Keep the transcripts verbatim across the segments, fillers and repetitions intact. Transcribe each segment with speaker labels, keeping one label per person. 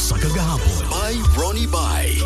Speaker 1: sa kagahapon by Ronnie Bay.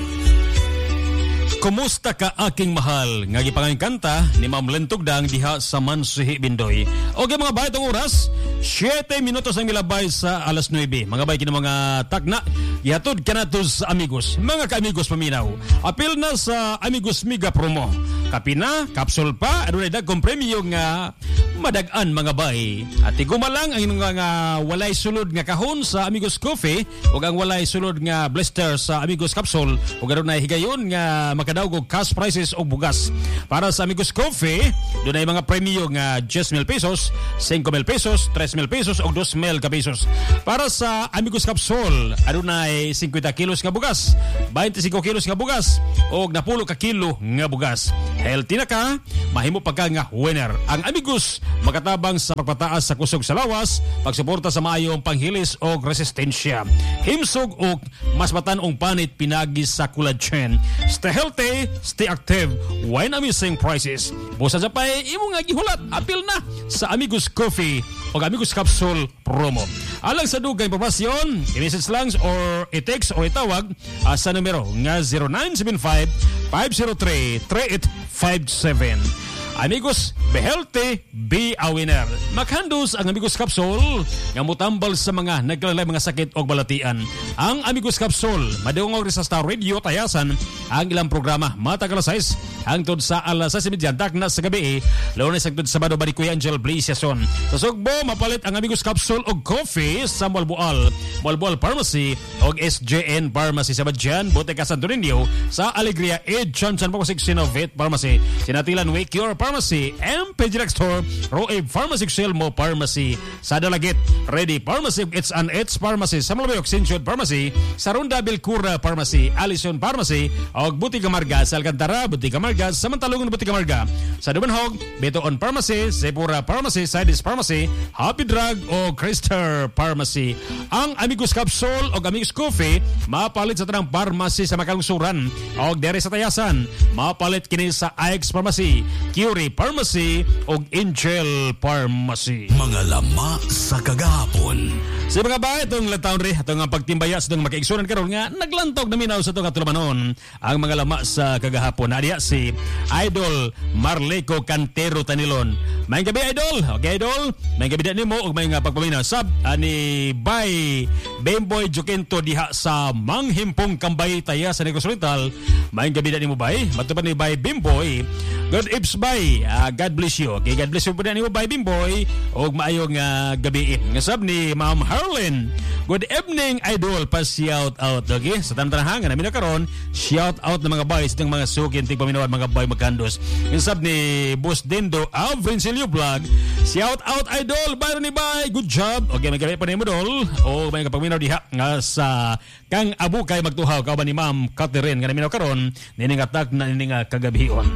Speaker 2: Kumusta ka aking mahal? Nga gipangayong kanta ni Ma'am Lentugdang diha sa Mansuhi, Bindoy. Okay mga bay, itong oras siyete minutos ang milabay sa alas nuwebe. Mga bay, kina mga takna ihatod kanato sa amigos. Mga ka-amigos paminaw, apil na sa Amigos Mega Promo. Kapina, kapsul pa, ano na dagkong premyo nga madagaan mga bay. At igumalang ang inyong nga walay sulod nga kahon sa Amigos Coffee o ang walay sulod nga blister sa Amigos Capsule o ganoon na higayon nga makadaog og cash prices o bugas. Para sa Amigos Coffee, doon ay mga premyo nga ten mil pesos, five mil pesos, three mil pesos o two mil ka pesos. Para sa Amigos Capsule, ano na ay fifty kilos nga bugas, twenty-five kilos nga bugas o napulo ka kilo nga bugas. Healthy na ka, mahimo pagka nga winner. Ang Amigos makatabang sa pagpataas sa kusog sa lawas, pagsuporta sa maayong panghilis o resistensya. Himsog o mas matanong panit pinagi sa collagen. Stay healthy, stay active. Why na missing prices? Busa sa pay, imo nga gihulat, apil na sa Amigos Coffee o Amigos Capsule Promo. Alang sa dugay impormasyon, i-message lang or i-text or itawag uh, sa numero nga zero nine seven five, five zero three, three eight five seven. Amigos, be healthy, be a winner. Makhandos ang Amigos Capsule nga mutambal sa mga nagkalalay mga sakit o balatian. Ang Amigos Capsule, madungog sa Star Radio Tayasan ang ilang programa matagal size hangtod sa alas sais trenta dakna sa gabi. Lunes hangtod Sabado bari Kuya Angel Blaze Yason. Sa Sugbo, mapalit ang Amigos Capsule og coffee sa Malbual, Malbual Pharmacy og S J N Pharmacy sa Badjan, Boteca Santo Niño, sa Alegria Ed Johnson Pocosig Sinovet Pharmacy, Sinatilan Wake Cure Pharmacy, M P G Store, Roeb Pharmacy, Selmo Pharmacy, sa Dalagit, Ready Pharmacy, It's an It's Pharmacy, sa Malabayok, Sinchod Pharmacy, sa Ronda Bilcura Pharmacy, Alison Pharmacy, o Butika Marga, sa Alcantara, Butika Marga, sa Mantalungan, Butika Marga, sa Dubanhog, Betoon Pharmacy, Sepura Pharmacy, Sidis Pharmacy, Happy Drug, o Krister Pharmacy. Ang Amigos Capsule o Amigos Coffee, mapalit sa tanang pharmacy sa Makalungsuran, o dere sa Tayasan, mapalit kini sa I X Pharmacy, Curie Pharmacy o Angel Pharmacy.
Speaker 1: Mga lama sa kagahapon.
Speaker 2: Sa mga ba, itong lataon rin, itong pagtimbaya sa itong makaigsunan karon nga, naglantog na minaw sa itong atulamanon ang mga lama sa kagahapon. Adiya si Idol Marleco Cantero Tanilon. May gabi, Idol. Okay, Idol. May gabi din mo o may nga pagpaminaw. Sab, ani Bay Bemboy Jokento diha sa Manghimpong Kambay Taya sa Negros Oriental. May gabi din mo, Bay. Matupad ni Bay Bemboy. Good Ips Bay, uh, God bless you. Okay, God bless you po na ni mo, Bay Bimboy. O maayong uh, gabi. Ngasab ni Ma'am Harlan. Good evening, Idol. Pa-shout out. Okay, sa tanang-tanang namin na karon, shout out ng mga boys ng mga sukin, tig paminawan, mga boy magkandos. Ngasab ni Boss Dendo, Alvin Silio Vlog. Shout out, Idol. Byron ni Bay. Good job. Okay, may gabi pa ni mo, Dol. O may kapaminaw diha nga sa Kang Abu kay magtuhaw. Kauban ni Ma'am Catherine. Nga namin na karon, niningatag na nininga kagabion.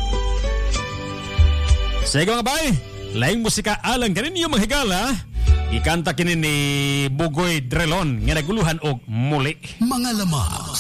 Speaker 2: Sige mga bay, laing musika alang kanin yung mga higala, ikanta kinin ni Bugoy Drelon nga naguluhan og muli.
Speaker 1: Mga lama